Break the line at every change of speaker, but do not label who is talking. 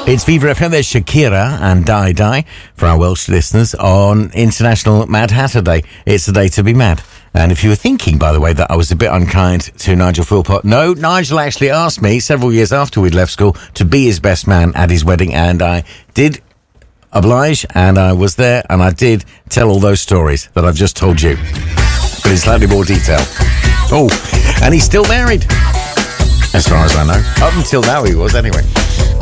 It's Viva FM. There's Shakira and Die Die for our Welsh listeners on International Mad Hatter Day. It's the day to be mad. And if you were thinking, by the way, that I was a bit unkind to Nigel Philpott, no, Nigel actually asked me several years after we'd left school to be his best man at his wedding, and I did oblige, and I was there, and I did tell all those stories that I've just told you, but in slightly more detail. Oh, and he's still married, as far as I know. Up until now he was, anyway.